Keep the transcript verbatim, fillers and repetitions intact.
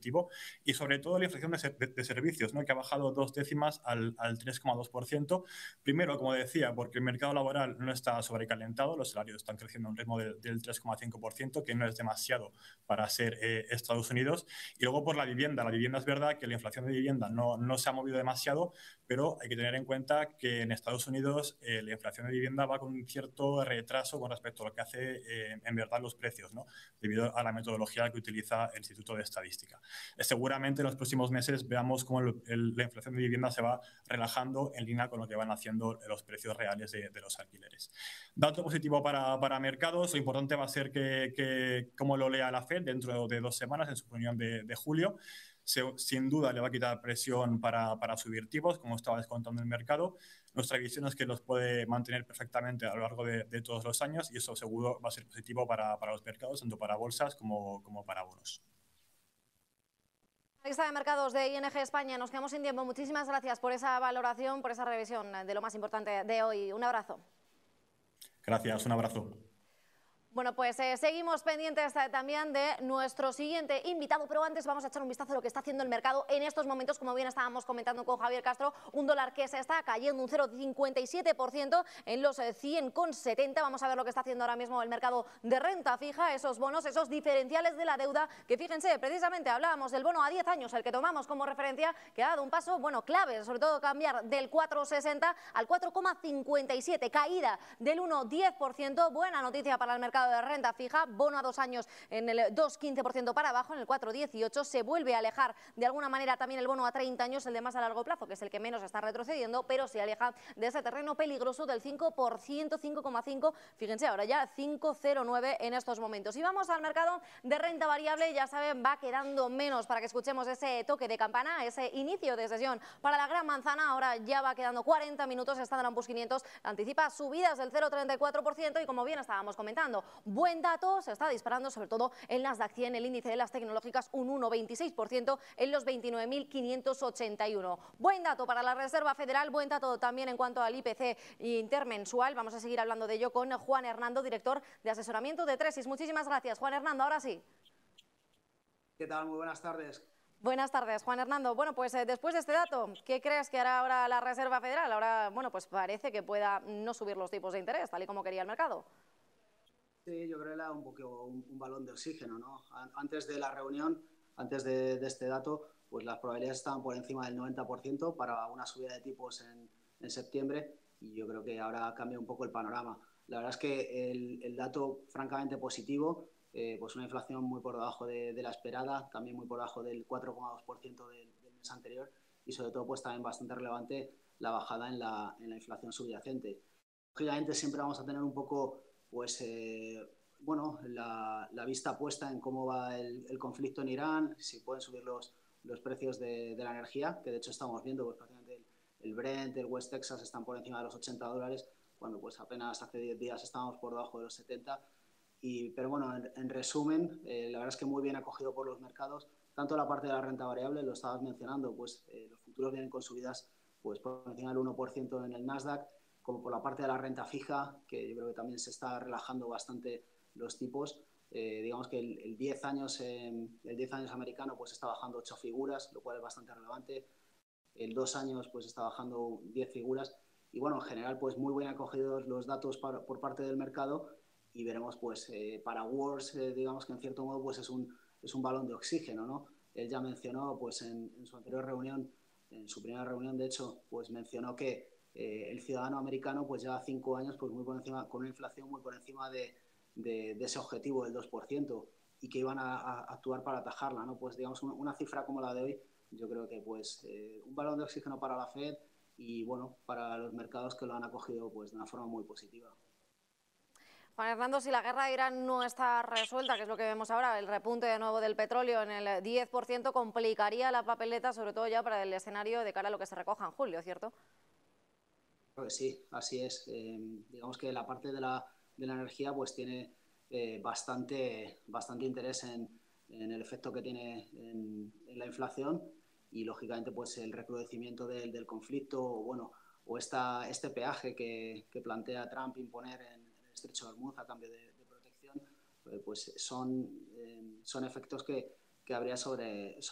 positivo, y sobre todo la inflación de, de, de servicios, ¿no? Que ha bajado dos décimas al, al tres coma dos por ciento. Primero, como decía, porque el mercado laboral no está sobrecalentado, los salarios están creciendo a un ritmo de, del tres coma cinco por ciento, que no es demasiado para ser eh, Estados Unidos, y luego por la vivienda. La vivienda es verdad que la inflación de vivienda no, no se ha movido demasiado, pero hay que tener en cuenta que en Estados Unidos eh, la inflación de vivienda va con un cierto retraso con respecto a lo que hace eh, en verdad los precios, ¿no? Debido a la metodología que utiliza el Instituto de Estadística. Eh, seguramente en los próximos meses veamos cómo el, el, la inflación de vivienda se va relajando en línea con lo que van haciendo los precios reales de, de los alquileres. Dato positivo para, para mercados, lo importante va a ser que, que cómo lo lea la Fed dentro de dos semanas en su reunión de, de julio. Se, sin duda le va a quitar presión para, para subir tipos, como estaba descontando el mercado. Nuestra visión es que los puede mantener perfectamente a lo largo de, de todos los años, y eso seguro va a ser positivo para, para los mercados, tanto para bolsas como, como para bonos. Lista de mercados de I N G España, nos quedamos sin tiempo. Muchísimas gracias por esa valoración, por esa revisión de lo más importante de hoy. Un abrazo. Gracias, un abrazo. Bueno, pues eh, seguimos pendientes eh, también de nuestro siguiente invitado, pero antes vamos a echar un vistazo a lo que está haciendo el mercado en estos momentos. Como bien estábamos comentando con Javier Castro, un dólar que se está cayendo un cero coma cincuenta y siete por ciento en los eh, cien coma setenta. Vamos a ver lo que está haciendo ahora mismo el mercado de renta fija, esos bonos, esos diferenciales de la deuda, que fíjense, precisamente hablábamos del bono a diez años, el que tomamos como referencia, que ha dado un paso, bueno, clave, sobre todo cambiar del cuatro coma sesenta al cuatro coma cincuenta y siete, caída del uno coma diez por ciento, buena noticia para el mercado de renta fija, bono a dos años en el dos coma quince por ciento para abajo, en el cuatro coma dieciocho, se vuelve a alejar de alguna manera también el bono a treinta años, el de más a largo plazo, que es el que menos está retrocediendo, pero se aleja de ese terreno peligroso del cinco por ciento, cinco coma cinco, fíjense, ahora ya cinco coma cero nueve en estos momentos. Y vamos al mercado de renta variable, ya saben, va quedando menos para que escuchemos ese toque de campana, ese inicio de sesión para la gran manzana, ahora ya va quedando cuarenta minutos, Standard and Poor's quinientos anticipa subidas del cero coma treinta y cuatro por ciento y como bien estábamos comentando, buen dato, se está disparando sobre todo en Nasdaq cien, el índice de las tecnológicas un uno coma veintiséis por ciento en los veintinueve mil quinientos ochenta y uno. Buen dato para la Reserva Federal, buen dato también en cuanto al I P C intermensual. Vamos a seguir hablando de ello con Juan Hernando, director de asesoramiento de Tresis. Muchísimas gracias, Juan Hernando. Ahora sí. ¿Qué tal? Muy buenas tardes. Buenas tardes, Juan Hernando. Bueno, pues eh, después de este dato, ¿qué crees que hará ahora la Reserva Federal? Ahora, bueno, pues parece que pueda no subir los tipos de interés, tal y como quería el mercado. Sí, yo creo que le da un poco un, un balón de oxígeno, ¿no? Antes de la reunión, antes de, de este dato, pues las probabilidades estaban por encima del noventa por ciento para una subida de tipos en, en septiembre, y yo creo que ahora cambia un poco el panorama. La verdad es que el, el dato francamente positivo, eh, pues una inflación muy por debajo de, de la esperada, también muy por debajo del cuatro coma dos por ciento del, del mes anterior, y sobre todo pues también bastante relevante la bajada en la, en la inflación subyacente. Lógicamente siempre vamos a tener un poco pues eh, bueno, la, la vista puesta en cómo va el, el conflicto en Irán, si pueden subir los, los precios de, de la energía, que de hecho estamos viendo pues prácticamente el, el Brent, el West Texas están por encima de los ochenta dólares, cuando pues apenas hace diez días estábamos por debajo de los setenta. Y, pero bueno, en, en resumen, eh, la verdad es que muy bien acogido por los mercados, tanto la parte de la renta variable, lo estabas mencionando, pues eh, los futuros vienen con subidas pues por encima del uno por ciento en el Nasdaq, como por la parte de la renta fija, que yo creo que también se está relajando bastante los tipos. Eh, digamos que el, el, diez años, eh, el diez años americano pues está bajando ocho figuras, lo cual es bastante relevante. El dos años pues está bajando diez figuras. Y bueno, en general pues muy bien acogidos los datos para, por parte del mercado, y veremos pues eh, para Wars, eh, digamos que en cierto modo pues es un, es un balón de oxígeno, ¿no? Él ya mencionó pues en, en su anterior reunión, en su primera reunión de hecho, pues mencionó que Eh, el ciudadano americano pues lleva cinco años pues muy por encima, con una inflación muy por encima de, de, de ese objetivo del dos por ciento, y que iban a, a actuar para atajarla, ¿no? Pues digamos una, una cifra como la de hoy, yo creo que pues eh, un balón de oxígeno para la Fed y bueno, para los mercados que lo han acogido pues de una forma muy positiva. Juan Hernando, si la guerra de Irán no está resuelta, que es lo que vemos ahora, el repunte de nuevo del petróleo en el diez por ciento complicaría la papeleta, sobre todo ya para el escenario de cara a lo que se recoja en julio, ¿cierto? Creo que sí, así es. Eh, digamos que la parte de la, de la energía pues tiene eh, bastante, bastante interés en, en el efecto que tiene en, en la inflación, y lógicamente pues el recrudecimiento del, del conflicto o bueno o esta, este peaje que, que plantea Trump imponer en, en el estrecho de Hormuz a cambio de, de protección, eh, pues son, eh, son efectos que, que habría sobre, sobre